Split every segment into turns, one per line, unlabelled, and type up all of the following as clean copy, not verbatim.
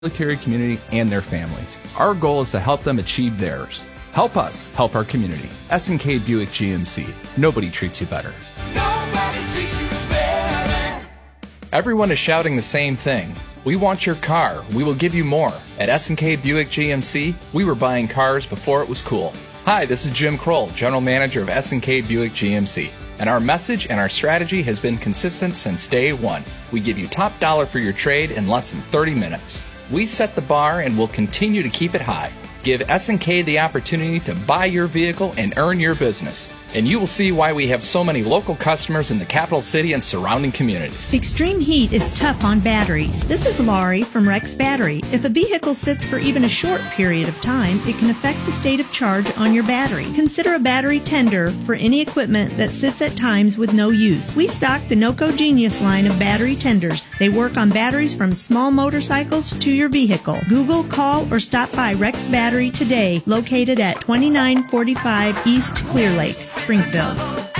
military community and their families. Our goal is to help them achieve theirs. Help us help our community. S&K Buick GMC. Nobody treats you better.
Nobody treats you better.
Everyone is shouting the same thing. We want your car. We will give you more. At S&K Buick GMC, we were buying cars before it was cool. Hi, this is Jim Kroll, General Manager of S&K Buick GMC. And our message and our strategy has been consistent since day one. We give you top dollar for your trade in less than 30 minutes. We set the bar and will continue to keep it high. Give S&K the opportunity to buy your vehicle and earn your business. And you will see why we have so many local customers in the capital city and surrounding communities.
Extreme heat is tough on batteries. This is Laurie from Rex Battery. If a vehicle sits for even a short period of time, it can affect the state of charge on your battery. Consider a battery tender for any equipment that sits at times with no use. We stock the NOCO Genius line of battery tenders. They work on batteries from small motorcycles to your vehicle. Google, call, or stop by Rex Battery today, located at 2945 East Clear Lake, Springfield.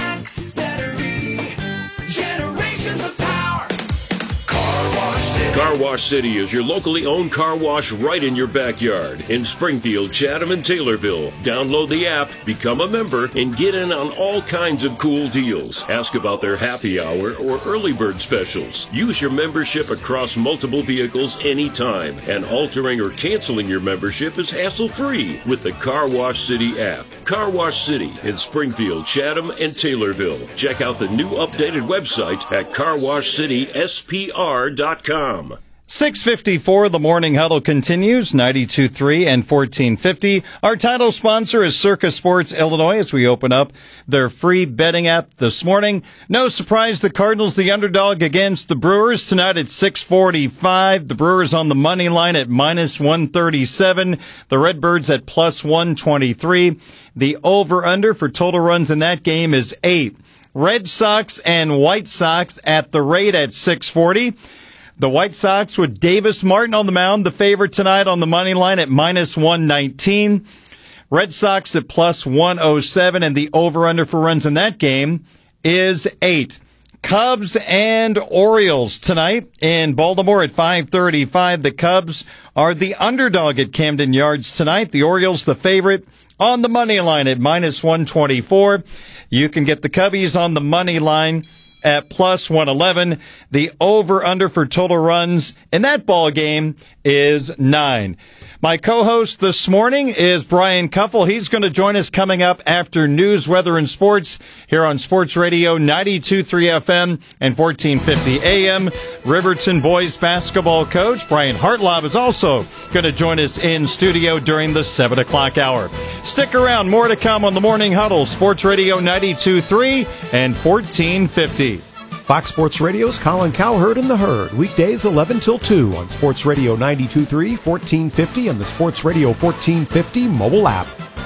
Car Wash City is your locally owned car wash right in your backyard in Springfield, Chatham, and Taylorville. Download the app, become a member, and get in on all kinds of cool deals. Ask about their happy hour or early bird specials. Use your membership across multiple vehicles anytime, and altering or canceling your membership is hassle-free with the Car Wash City app. Car Wash City in Springfield, Chatham, and Taylorville. Check out the new updated website at carwashcityspr.com.
6:54, the Morning Huddle continues, 92.3 and 1450. Our title sponsor is Circa Sports Illinois as we open up their free betting app this morning. No surprise, the Cardinals, the underdog against the Brewers tonight at 6:45. The Brewers on the money line at -137. The Redbirds at +123. The over-under for total runs in that game is 8. Red Sox and White Sox at the rate at 640. The White Sox with Davis Martin on the mound, the favorite tonight on the money line at -119. Red Sox at +107, and the over-under for runs in that game is 8. Cubs and Orioles tonight in Baltimore at 5:35. The Cubs are the underdog at Camden Yards tonight. The Orioles the favorite on the money line at -124. You can get the Cubbies on the money line at +111. The over-under for total runs in that ball game is 9. My co-host this morning is Brian Kuffel. He's going to join us coming up after news, weather, and sports here on Sports Radio 92.3 FM and 1450 AM. Riverton boys basketball coach Brian Hartlaub is also going to join us in studio during the 7 o'clock hour. Stick around. More to come on the Morning Huddle, Sports Radio 92.3 and 1450.
Fox Sports Radio's Colin Cowherd and the Herd, weekdays 11 till 2 on Sports Radio 92.3, 1450, and the Sports Radio 1450 mobile app.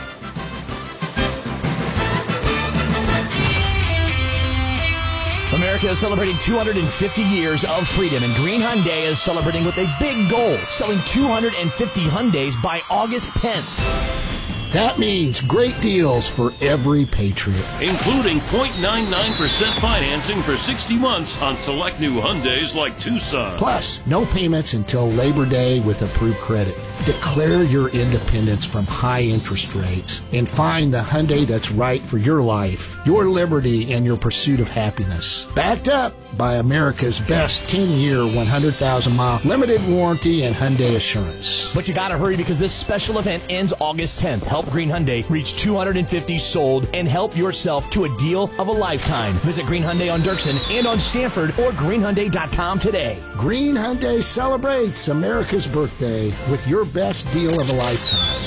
America is celebrating 250 years of freedom, and Green Hyundai is celebrating with a big goal, selling 250 Hyundais by August 10th.
That means great deals for every Patriot.
Including 0.99% financing for 60 months on select new Hyundais like Tucson.
Plus, no payments until Labor Day with approved credit. Declare your independence from high interest rates and find the Hyundai that's right for your life, your liberty, and your pursuit of happiness. Backed up by America's best 10-year, 100,000-mile limited warranty and Hyundai Assurance.
But you gotta hurry because this special event ends August 10th. Help Green Hyundai reach 250 sold and help yourself to a deal of a lifetime. Visit Green Hyundai on Dirksen and on Stanford or greenhyundai.com today.
Green Hyundai celebrates America's birthday with your best deal of a lifetime.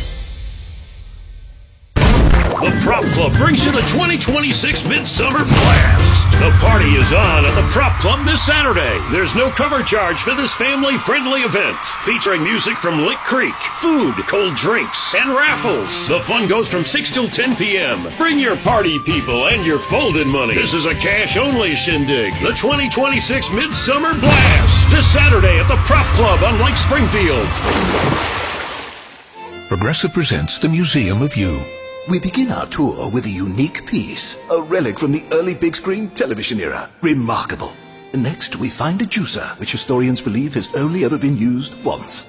The Prop Club brings you the 2026 Midsummer Blast. The party is on at the Prop Club this Saturday. There's no cover charge for this family-friendly event, featuring music from Lick Creek, food, cold drinks, and raffles. The fun goes from 6 till 10 p.m. Bring your party people and your folded money. This is a cash-only shindig. The 2026 Midsummer Blast this Saturday at the Prop Club on Lake Springfield.
Progressive presents the Museum of You.
We begin our tour with a unique piece, a relic from the early big screen television era. Remarkable. Next, we find a juicer, which historians believe has only ever been used once.